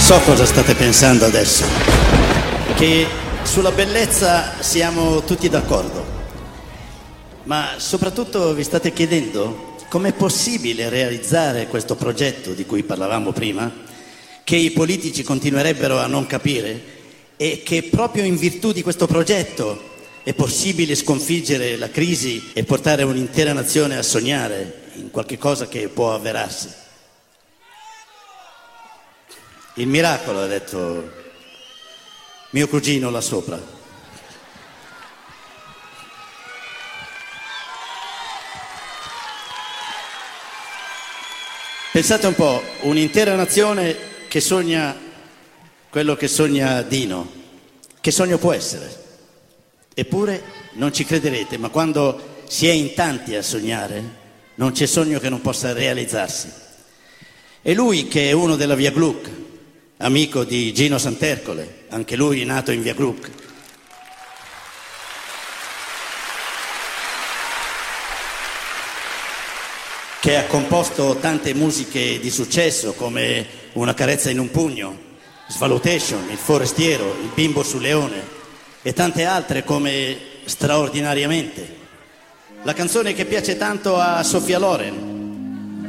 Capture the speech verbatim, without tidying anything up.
So cosa state pensando adesso, che sulla bellezza siamo tutti d'accordo, ma soprattutto vi state chiedendo com'è possibile realizzare questo progetto di cui parlavamo prima, che i politici continuerebbero a non capire e che proprio in virtù di questo progetto è possibile sconfiggere la crisi e portare un'intera nazione a sognare in qualche cosa che può avverarsi. Il miracolo, ha detto mio cugino là sopra. Pensate un po', un'intera nazione che sogna quello che sogna Dino. Che sogno può essere? Eppure non ci crederete, ma quando si è in tanti a sognare, non c'è sogno che non possa realizzarsi. E lui, che è uno della Via Gluck, amico di Gino Santercole, anche lui nato in Via Gluck, che ha composto tante musiche di successo come Una carezza in un pugno, Svalutation, Il forestiero, Il bimbo sul leone e tante altre come Straordinariamente. La canzone che piace tanto a Sofia Loren,